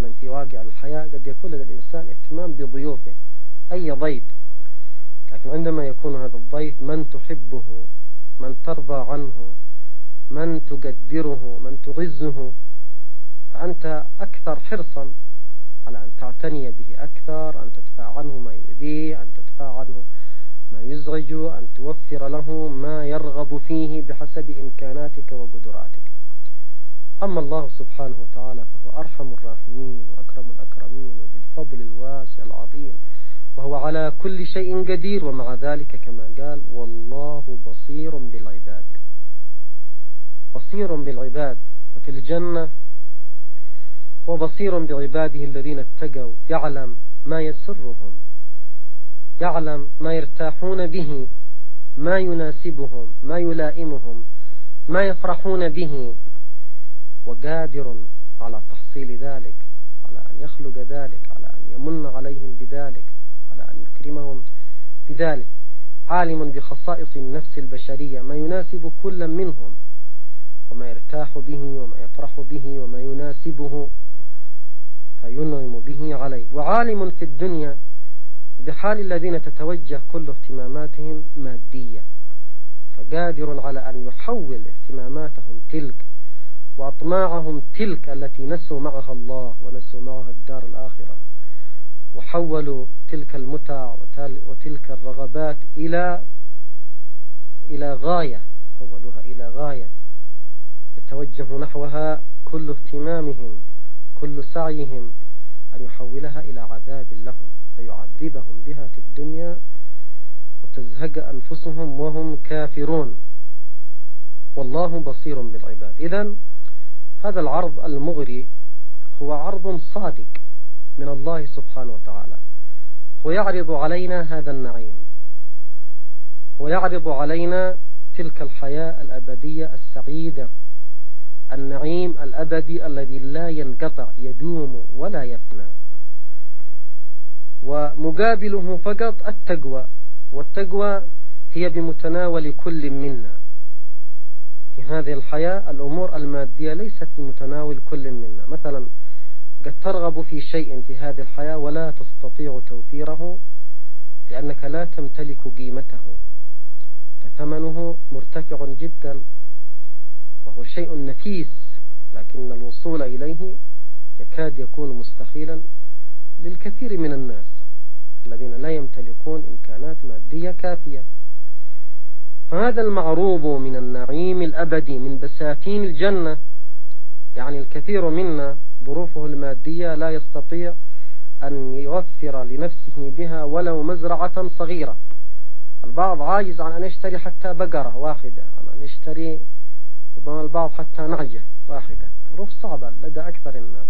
أحيانا في واقع الحياة قد يكون لدى الإنسان اهتمام بضيوفه، أي ضيف، لكن عندما يكون هذا الضيف من تحبه، من ترضى عنه، من تقدره، من تعزه، فأنت أكثر حرصا على أن تعتني به أكثر، أن تدفع عنه ما يؤذيه، أن تدفع عنه ما يزعجه، أن توفر له ما يرغب فيه بحسب إمكاناتك وقدراتك. أما الله سبحانه وتعالى فهو أرحم الراحمين وأكرم الأكرمين وذو الفضل الواسع العظيم، وهو على كل شيء قدير، ومع ذلك كما قال والله بصير بالعباد. بصير بالعباد. وفي الجنة هو بصير بعباده الذين اتقوا، يعلم ما يسرهم، يعلم ما يرتاحون به، ما يناسبهم، ما يلائمهم، ما يفرحون به، وقادر على تحصيل ذلك، على أن يخلق ذلك، على أن يمن عليهم بذلك، على أن يكرمهم بذلك. عالم بخصائص النفس البشرية، ما يناسب كل منهم، وما يرتاح به، وما يفرح به، وما يناسبه فينعم به عليه. وعالم في الدنيا بحال الذين تتوجه كل اهتماماتهم مادية، فقادر على أن يحول اهتماماتهم تلك وأطماعهم تلك التي نسوا معها الله ونسوا معها الدار الآخرة، وحولوا تلك المتع وتلك الرغبات إلى غاية، حولوها إلى غاية يتوجه نحوها كل اهتمامهم، كل سعيهم، أن يحولها إلى عذاب لهم فيعذبهم بها في الدنيا وتزهق أنفسهم وهم كافرون. والله بصير بالعباد. إذن هذا العرض المغري هو عرض صادق من الله سبحانه وتعالى، هو يعرض علينا هذا النعيم، هو يعرض علينا تلك الحياة الأبدية السعيدة، النعيم الأبدي الذي لا ينقطع، يدوم ولا يفنى. ومقابله فقط التقوى، والتقوى هي بمتناول كل منا. في هذه الحياة الأمور المادية ليست بمتناول كل منا. مثلا قد ترغب في شيء في هذه الحياة ولا تستطيع توفيره لأنك لا تمتلك قيمته، فثمنه مرتفع جدا وهو شيء نفيس، لكن الوصول إليه يكاد يكون مستحيلا للكثير من الناس الذين لا يمتلكون إمكانات مادية كافية. فهذا المعروض من النعيم الأبدي من بساتين الجنة، يعني الكثير منا ظروفه المادية لا يستطيع أن يوفر لنفسه بها ولو مزرعة صغيرة. البعض عاجز عن أن يشتري حتى بقرة واحدة، عن أن يشتري ربما البعض حتى نعجة واحدة. ظروف صعبة لدى أكثر الناس،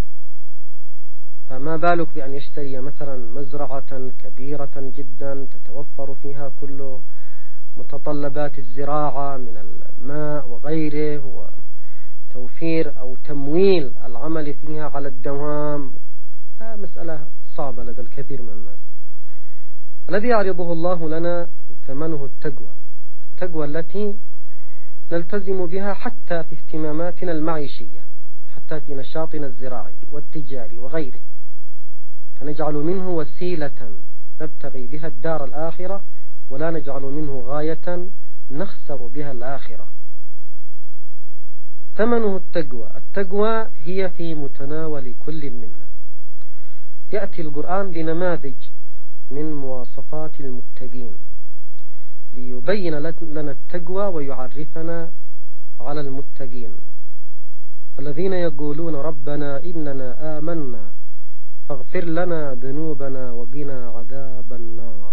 فما بالك بأن يشتري مثلا مزرعة كبيرة جدا تتوفر فيها كل متطلبات الزراعة من الماء وغيره، وتوفير أو تمويل العمل فيها على الدوام. مسألة صعبة لدى الكثير من الناس. الذي يعرضه الله لنا ثمنه التقوى، التقوى التي نلتزم بها حتى في اهتماماتنا المعيشية، حتى في نشاطنا الزراعي والتجاري وغيره، فنجعل منه وسيلة نبتغي بها الدار الآخرة، ولا نجعل منه غاية نخسر بها الآخرة. ثمنه التقوى. التقوى هي في متناول كل منا. يأتي القرآن بنماذج من مواصفات المتقين ليبين لنا التقوى ويعرفنا على المتقين. الذين يقولون ربنا إننا آمنا فاغفر لنا ذنوبنا وقنا عذاب النار.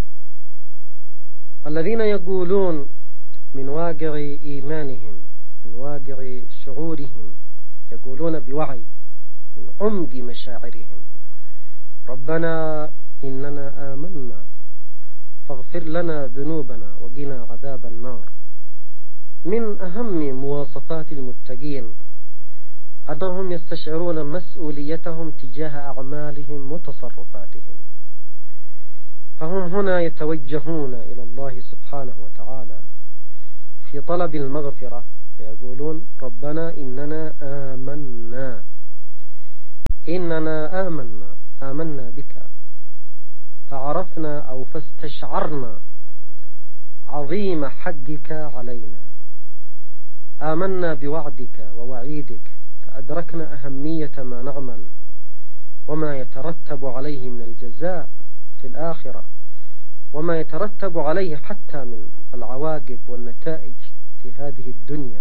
الذين يقولون من واقع إيمانهم، من واقع شعورهم، يقولون بوعي من عمق مشاعرهم ربنا إننا آمنا فاغفر لنا ذنوبنا وقنا عذاب النار. من أهم مواصفات المتقين أنهم يستشعرون مسؤوليتهم تجاه أعمالهم وتصرفاتهم، فهم هنا يتوجهون إلى الله سبحانه وتعالى في طلب المغفرة، فيقولون ربنا إننا آمنا. إننا آمنا بك فعرفنا أو فاستشعرنا عظيم حقك علينا، آمنا بوعدك ووعيدك فأدركنا أهمية ما نعمل وما يترتب عليه من الجزاء في الآخرة، وما يترتب عليه حتى من العواقب والنتائج في هذه الدنيا.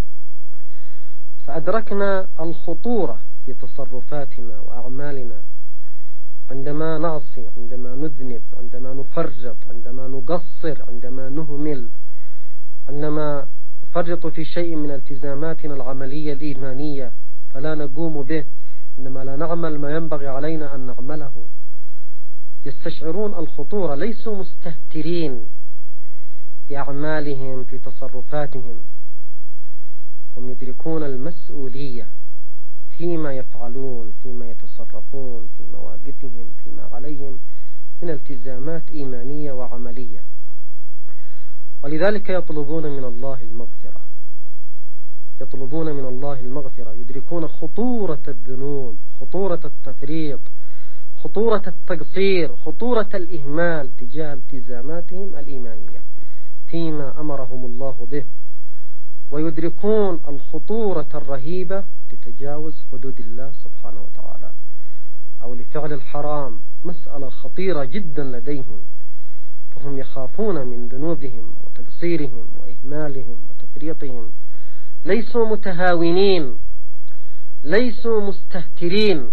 فأدركنا الخطورة في تصرفاتنا وأعمالنا عندما نعصي، عندما نذنب، عندما نفرط، عندما نقصر، عندما نهمل، عندما نفرط في شيء من التزاماتنا العملية الإيمانية فلا نقوم به، عندما لا نعمل ما ينبغي علينا أن نعمله. يستشعرون الخطورة، ليسوا مستهترين في أعمالهم في تصرفاتهم، هم يدركون المسؤولية فيما يفعلون، فيما يتصرفون، في مواقفهم، فيما عليهم من التزامات إيمانية وعملية. ولذلك يطلبون من الله المغفرة، يطلبون من الله المغفرة، يدركون خطورة الذنوب، خطورة التفريط، خطورة التقصير، خطورة الإهمال تجاه التزاماتهم الإيمانية فيما أمرهم الله به، ويدركون الخطورة الرهيبة لتجاوز حدود الله سبحانه وتعالى أو لفعل الحرام، مسألة خطيرة جدا لديهم، فهم يخافون من ذنوبهم وتقصيرهم وإهمالهم وتفريطهم، ليسوا متهاونين، ليسوا مستهترين.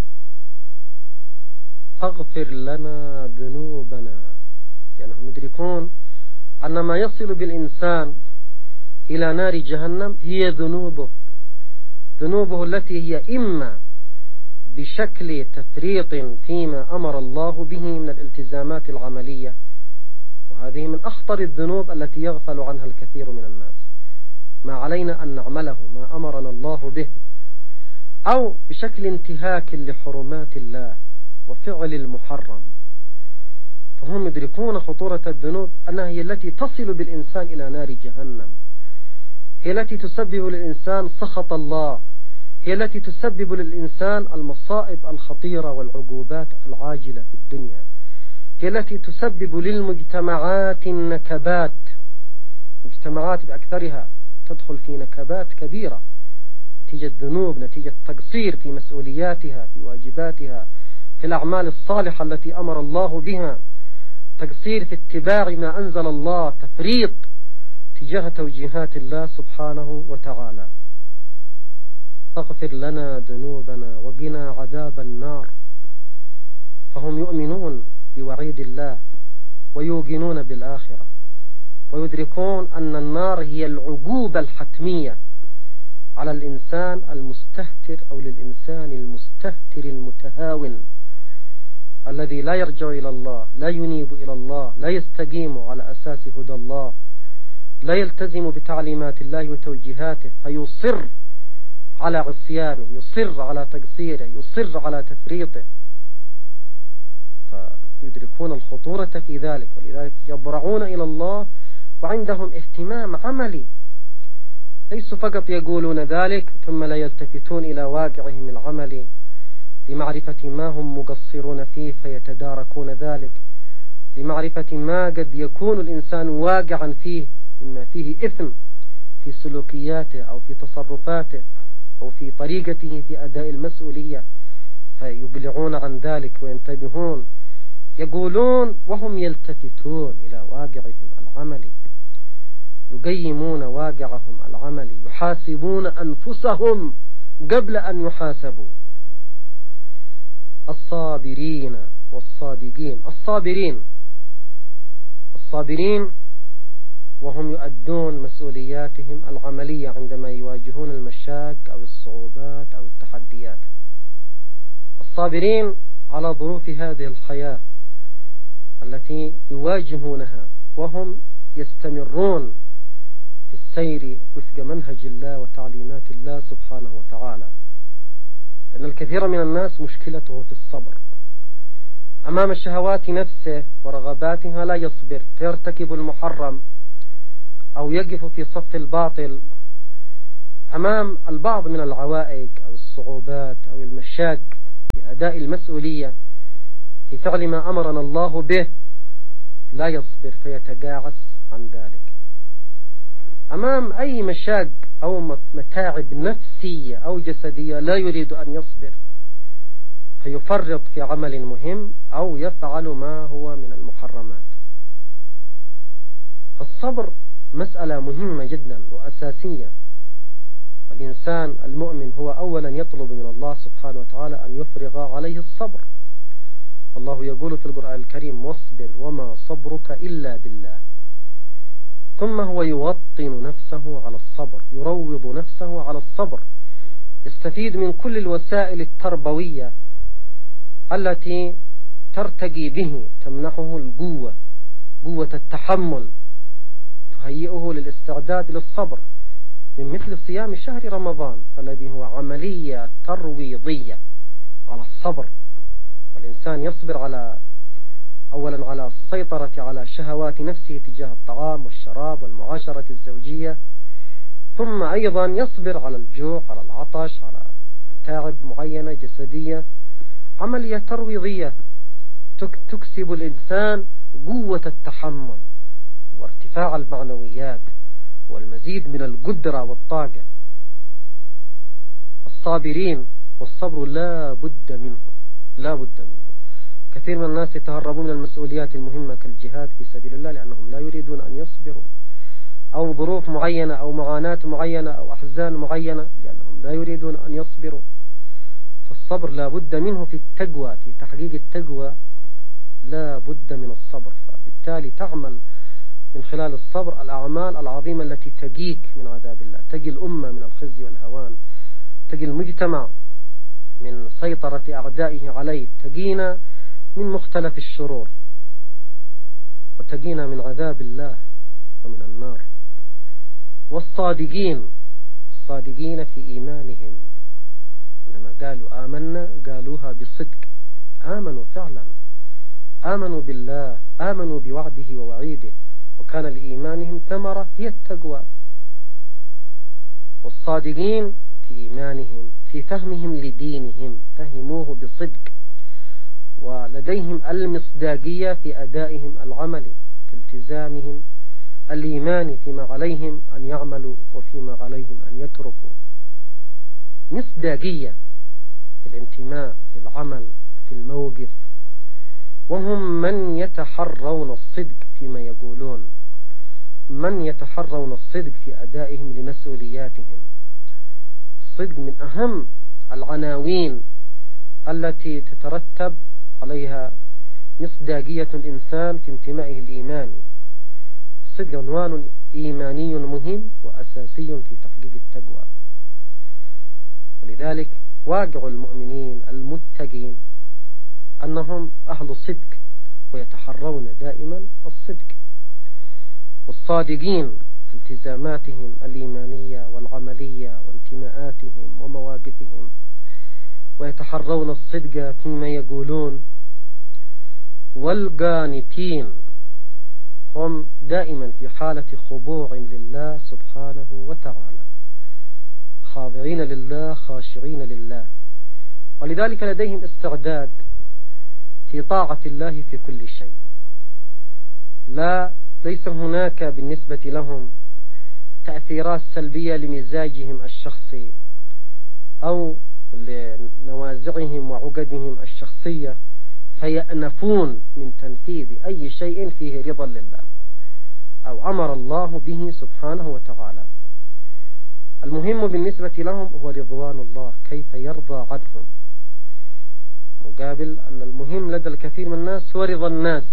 فاغفر لنا ذنوبنا، لأنهم يدركون أن ما يصل بالإنسان إلى نار جهنم هي ذنوبه التي هي إما بشكل تفريط فيما أمر الله به من الالتزامات العملية، وهذه من أخطر الذنوب التي يغفل عنها الكثير من الناس، ما علينا أن نعمله ما أمرنا الله به، أو بشكل انتهاك لحرمات الله وفعل المحرم. فهم يدركون خطورة الذنوب أنها هي التي تصل بالإنسان إلى نار جهنم، هي التي تسبب للإنسان سخط الله، هي التي تسبب للإنسان المصائب الخطيرة والعقوبات العاجلة في الدنيا، هي التي تسبب للمجتمعات النكبات، مجتمعات بأكثرها تدخل في نكبات كبيرة نتيجة ذنوب، نتيجة تقصير في مسؤولياتها، في واجباتها، في الأعمال الصالحة التي أمر الله بها، تقصير في اتباع ما أنزل الله، تفريط تجاه توجيهات الله سبحانه وتعالى. فاغفر لنا ذنوبنا وقنا عذاب النار. فهم يؤمنون بوعيد الله ويوقنون بالآخرة، ويدركون أن النار هي العقوبة الحتمية على الإنسان المستهتر أو للإنسان المستهتر المتهاون الذي لا يرجع إلى الله، لا ينيب إلى الله، لا يستقيم على أساس هدى الله، لا يلتزم بتعليمات الله وتوجيهاته، فيصر على عصيانه، يصر على تقصيره، يصر على تفريطه. فيدركون الخطورة في ذلك، ولذلك يضرعون إلى الله وعندهم اهتمام عملي، ليسوا فقط يقولون ذلك ثم لا يلتفتون إلى واقعهم العملي لمعرفة ما هم مقصرون فيه فيتداركون ذلك، لمعرفة ما قد يكون الإنسان واقعا فيه مما فيه إثم في سلوكياته أو في تصرفاته أو في طريقته في أداء المسؤولية، فيقلعون عن ذلك وينتبهون، يقولون وهم يلتفتون إلى واقعهم العملي، يقيمون واقعهم العملي، يحاسبون أنفسهم قبل أن يحاسبوا. الصابرين والصادقين، الصابرين وهم يؤدون مسؤولياتهم العملية عندما يواجهون المشاق أو الصعوبات أو التحديات، الصابرين على ظروف هذه الحياة التي يواجهونها وهم يستمرون في السير وفق منهج الله وتعليمات الله سبحانه وتعالى. لأن الكثير من الناس مشكلته في الصبر أمام الشهوات نفسه ورغباتها، لا يصبر فيرتكب المحرم أو يقف في صف الباطل أمام البعض من العوائق أو الصعوبات أو المشاق في أداء المسؤولية في فعل ما أمرنا الله به لا يصبر فيتجاعس عن ذلك. أمام أي مشاق أو متاعب نفسية أو جسدية لا يريد أن يصبر فيفرط في عمل مهم أو يفعل ما هو من المحرمات. فالصبر مسألة مهمة جدا وأساسية. الإنسان المؤمن هو أولا يطلب من الله سبحانه وتعالى أن يفرغ عليه الصبر. الله يقول في القرآن الكريم: واصبر وما صبرك إلا بالله. ثم هو يوطن نفسه على الصبر، يروض نفسه على الصبر، يستفيد من كل الوسائل التربوية التي ترتقي به، تمنحه القوة، قوة التحمل، تهيئه للاستعداد للصبر، من مثل صيام شهر رمضان الذي هو عملية ترويضية على الصبر. والإنسان يصبر أولا على السيطرة على شهوات نفسه تجاه الطعام والشراب والمعاشرة الزوجية، ثم أيضا يصبر على الجوع، على العطش، على تعب معينة جسدية، عملية ترويضية تكسب الإنسان قوة التحمل وارتفاع المعنويات والمزيد من القدرة والطاقة. الصابرين والصبر لا بد منه، لا بد منه. كثير من الناس يتهربون من المسؤوليات المهمة كالجهاد في سبيل الله لأنهم لا يريدون أن يصبروا، أو ظروف معينة أو معاناة معينة أو أحزان معينة لأنهم لا يريدون أن يصبروا. فالصبر لا بد منه في التقوى، في تحقيق التقوى لا بد من الصبر. فبالتالي تعمل من خلال الصبر الأعمال العظيمة التي تقيك من عذاب الله، تقي الأمة من الخزي والهوان، تقي المجتمع من سيطرة أعدائه عليه، تقينا من مختلف الشرور، وتقينا من عذاب الله ومن النار. والصادقين في إيمانهم، لما قالوا آمنا قالوها بصدق، آمنوا فعلا، آمنوا بالله، آمنوا بوعده ووعيده، وكان لإيمانهم ثمرة هي التقوى. والصادقين في إيمانهم، في فهمهم لدينهم، فهموه بصدق، ولديهم المصداقية في أدائهم العملي، في التزامهم الإيمان فيما عليهم أن يعملوا وفيما عليهم أن يتركوا، مصداقية في الانتماء، في العمل، في الموقف. وهم من يتحرون الصدق فيما يقولون، من يتحرون الصدق في أدائهم لمسؤولياتهم. الصدق من أهم العناوين التي تترتب عليها مصداقية الإنسان في انتمائه الإيماني. الصدق عنوان إيماني مهم وأساسي في تحقيق التقوى. ولذلك واقع المؤمنين المتقين أنهم أهل صدق ويتحرون دائما الصدق. والصادقين في التزاماتهم الإيمانية والعملية وانتماءاتهم ومواقفهم، ويتحرون الصدق فيما يقولون. والقانتين هم دائما في حالة خضوع لله سبحانه وتعالى، خاضعين لله، خاشعين لله، ولذلك لديهم استعداد في طاعة الله في كل شيء. ليس هناك بالنسبة لهم تأثيرات سلبية لمزاجهم الشخصي أو لنوازعهم وعقدهم الشخصية فيأنفون من تنفيذ أي شيء فيه رضا لله أو أمر الله به سبحانه وتعالى. المهم بالنسبة لهم هو رضوان الله، كيف يرضى عنهم، مقابل أن المهم لدى الكثير من الناس هو رضا الناس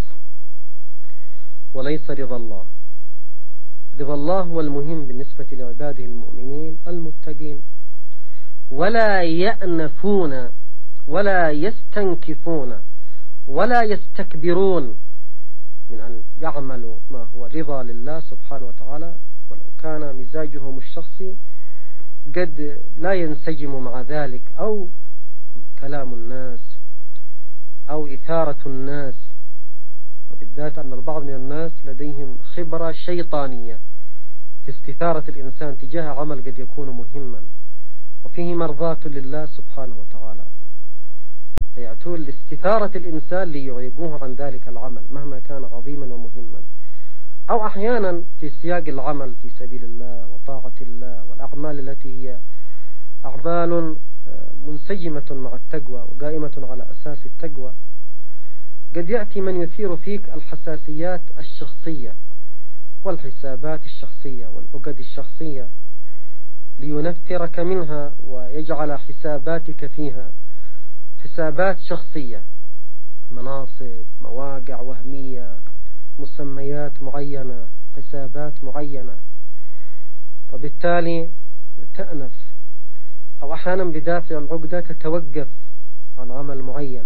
وليس رضا الله. رضا الله هو المهم بالنسبة لعباده المؤمنين المتقين، ولا يأنفون ولا يستنكفون ولا يستكبرون من أن يعملوا ما هو رضا لله سبحانه وتعالى، ولو كان مزاجهم الشخصي قد لا ينسجم مع ذلك، أو كلام الناس أو إثارة الناس، وبالذات أن البعض من الناس لديهم خبرة شيطانية في استثارة الإنسان تجاه عمل قد يكون مهما وفيه مرضاة لله سبحانه وتعالى، فيأتون لاستثارة الإنسان ليعيقوه عن ذلك العمل مهما كان عظيما ومهما. أو أحيانا في سياق العمل في سبيل الله وطاعة الله والأعمال التي هي أعمال منسجمة مع التقوى وقائمة على أساس التقوى، قد يأتي من يثير فيك الحساسيات الشخصية والحسابات الشخصية والعقد الشخصية لينفرك منها ويجعل حساباتك فيها حسابات شخصية، مناصب، مواقع وهمية، مسميات معينة، حسابات معينة، وبالتالي تأنف أو أحيانا بدافع العقدة تتوقف عن عمل معين.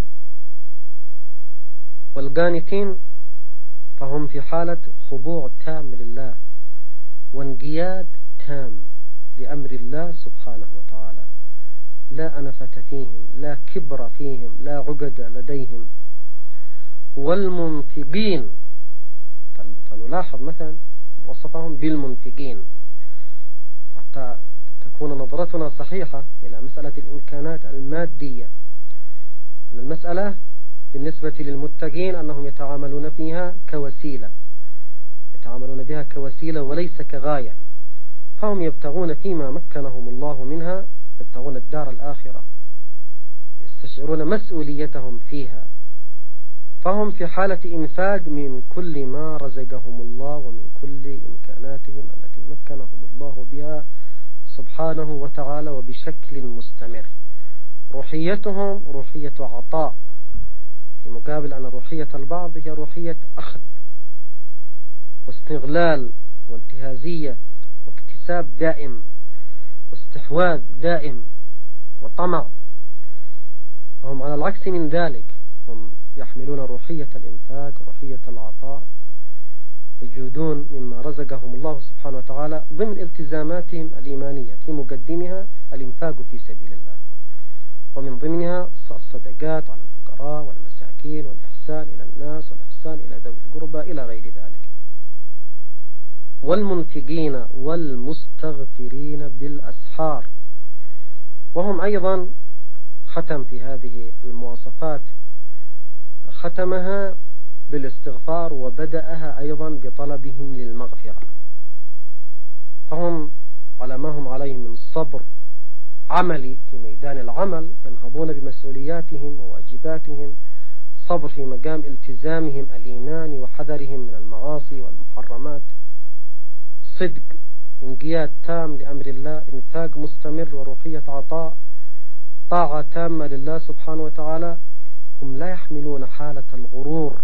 والقانتين فهم في حالة خضوع تام لله وانقياد تام لأمر الله سبحانه وتعالى، لا أنفة فيهم، لا كبر فيهم، لا عقد لديهم. والمنفقين فنلاحظ مثلا وصفهم بالمنفقين حتى تكون نظرتنا صحيحة إلى مسألة الإمكانات المادية. أن المسألة بالنسبة للمتقين أنهم يتعاملون فيها كوسيلة، يتعاملون بها كوسيلة وليس كغاية، فهم يبتغون فيما مكنهم الله منها، يبتغون الدار الآخرة، يستشعرون مسؤوليتهم فيها، فهم في حالة إنفاق من كل ما رزقهم الله ومن كل إمكاناتهم التي مكنهم الله بها سبحانه وتعالى وبشكل مستمر. روحيتهم روحية عطاء، في مقابل أن روحية البعض هي روحية أخذ واستغلال وانتهازية واكتساب دائم واستحواذ دائم وطمع. فهم على العكس من ذلك، هم يحملون روحية الإنفاق، روحية العطاء، يجودون مما رزقهم الله سبحانه وتعالى ضمن التزاماتهم الإيمانية، في مقدمها الإنفاق في سبيل الله، ومن ضمنها الصدقات على الفقراء والمساكين والإحسان إلى الناس والإحسان إلى ذوي القربى إلى غير ذلك. والمنفقين والمستغفرين بالأسحار، وهم أيضا ختم في هذه المواصفات، ختمها بالاستغفار وبدأها أيضا بطلبهم للمغفرة، فهم على ما هم عليه من صبر عملي في ميدان العمل، ينهضون بمسؤولياتهم وواجباتهم، صبر في مقام التزامهم الإيماني وحذرهم من المعاصي والمحرمات، صدق، انقياد تام لأمر الله، انفاق مستمر وروحية عطاء، طاعة تامة لله سبحانه وتعالى. هم لا يحملون حالة الغرور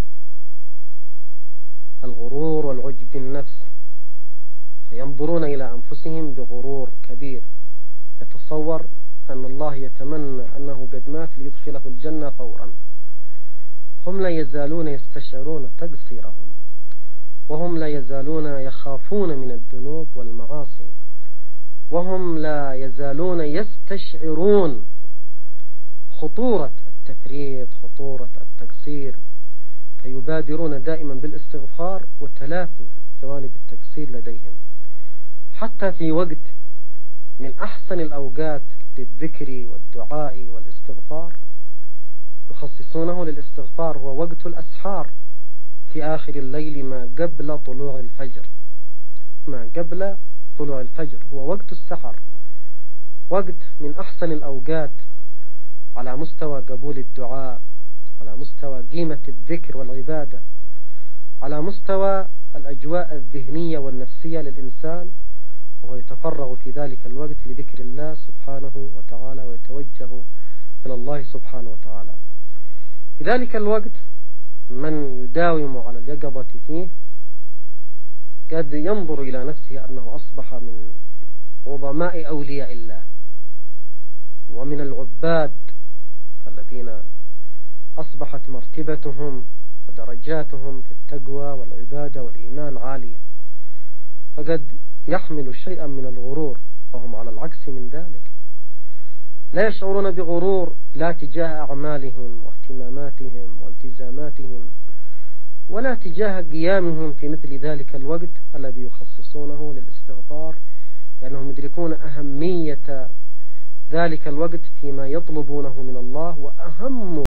والعجب بالنفس، فينظرون إلى أنفسهم بغرور كبير، يتصور أن الله يتمنى أنه قد مات ليدخله الجنة فورا. هم لا يزالون يستشعرون تقصيرهم، وهم لا يزالون يخافون من الذنوب والمعاصي، وهم لا يزالون يستشعرون خطورة التفريط، خطورة التقصير، فيبادرون دائما بالاستغفار وتلافي جوانب التقصير لديهم، حتى في وقت من أحسن الأوقات للذكر والدعاء والاستغفار يخصصونه للاستغفار، هو وقت الأسحار في آخر الليل ما قبل طلوع الفجر، ما قبل طلوع الفجر هو وقت السحر، وقت من أحسن الأوقات على مستوى قبول الدعاء، على مستوى قيمة الذكر والعبادة، على مستوى الأجواء الذهنية والنفسية للإنسان، وهو يتفرغ في ذلك الوقت لذكر الله سبحانه وتعالى ويتوجه إلى الله سبحانه وتعالى. في ذلك الوقت من يداوم على اليقظة فيه قد ينظر إلى نفسه أنه أصبح من عظماء أولياء الله ومن العباد الذين أصبحت مرتبتهم ودرجاتهم في التقوى والعبادة والإيمان عالية، فقد يحمل شيئا من الغرور، وهم على العكس من ذلك لا يشعرون بغرور لا تجاه أعمالهم واهتماماتهم والتزاماتهم ولا تجاه قيامهم في مثل ذلك الوقت الذي يخصصونه للاستغفار، لأنهم يدركون أهمية ذلك الوقت فيما يطلبونه من الله، وأهم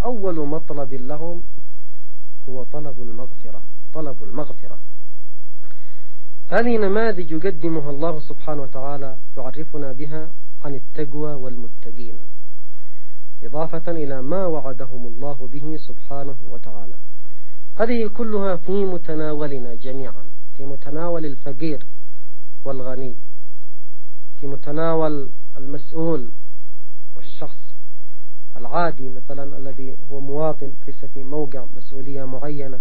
وأول مطلب لهم هو طلب المغفرة. هذه نماذج يقدمها الله سبحانه وتعالى يعرفنا بها عن التقوى والمتقين، إضافة إلى ما وعدهم الله به سبحانه وتعالى. هذه كلها في متناولنا جميعا، في متناول الفقير والغني، في متناول المسؤول والشخص العادي مثلا الذي هو مواطن ليس في موقع مسؤولية معينة.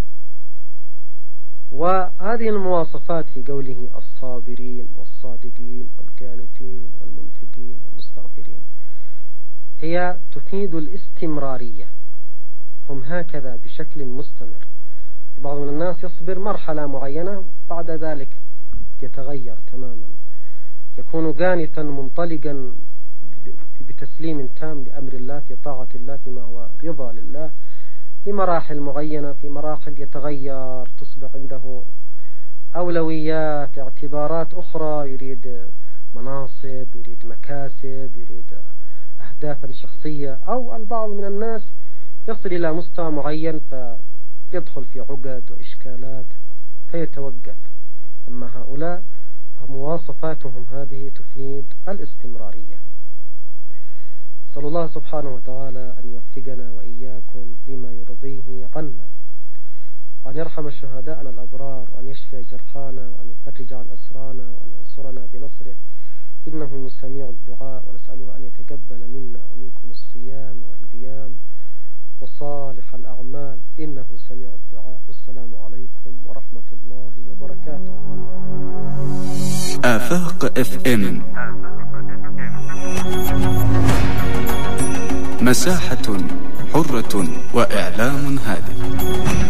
وهذه المواصفات في قوله الصابرين والصادقين والقانتين والمنفقين والمستغفرين هي تفيد الاستمرارية، هم هكذا بشكل مستمر. بعض من الناس يصبر مرحلة معينة بعد ذلك يتغير تماما، يكون قانتا منطلقا بتسليم تام لأمر الله، في طاعة الله، فيما هو رضا لله. في مراحل معينة، في مراحل يتغير، تصبح عنده أولويات، اعتبارات أخرى، يريد مناصب، يريد مكاسب، يريد أهدافا شخصية. أو البعض من الناس يصل إلى مستوى معين فيدخل في عقد وإشكالات فيتوقف. أما هؤلاء فمواصفاتهم هذه تفيد الاستمرارية. نسأل الله سبحانه وتعالى أن يوفقنا وإياكم لما يرضيه عنا، وأن يرحم شهداءنا الأبرار، وأن يشفي جرحانا، وأن يفرج عن أسرانا، وأن ينصرنا بنصره، إنه سميع الدعاء. ونسأله أن يتقبل منا ومنكم الصيام والقيام وصالح الأعمال، إنه سميع الدعاء. والسلام عليكم ورحمة الله وبركاته. آفاق FM، مساحة حرة وإعلام هادف.